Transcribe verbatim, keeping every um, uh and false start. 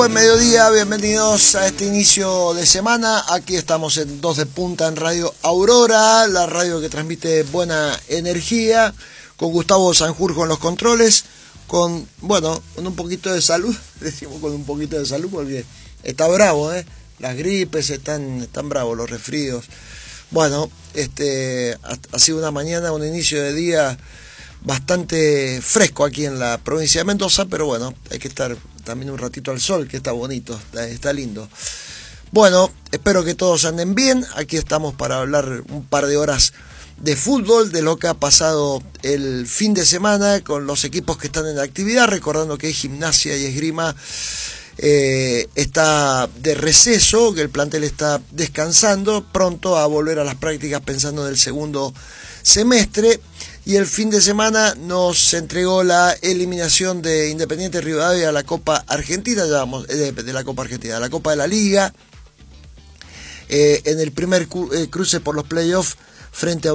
Buen mediodía, bienvenidos a este inicio de semana. Aquí estamos en Dos de Punta en Radio Aurora, la radio que transmite buena energía, con Gustavo Sanjurjo en los controles, con, bueno, con un poquito de salud, decimos con un poquito de salud porque está bravo, ¿eh? Las gripes están, están bravos, los resfríos. Bueno, este ha, ha sido una mañana, un inicio de día bastante fresco aquí en la provincia de Mendoza, pero bueno, hay que estar también un ratito al sol, que está bonito, está, está lindo. Bueno, espero que todos anden bien. Aquí estamos para hablar un par de horas de fútbol, de lo que ha pasado el fin de semana con los equipos que están en actividad, recordando que Gimnasia y Esgrima eh, está de receso, que el plantel está descansando, pronto a volver a las prácticas pensando en el segundo semestre. Y el fin de semana nos entregó la eliminación de Independiente Rivadavia a la Copa Argentina, ya vamos, de, de la Copa Argentina, a la Copa de la Liga, eh, en el primer cu- eh, cruce por los playoffs frente a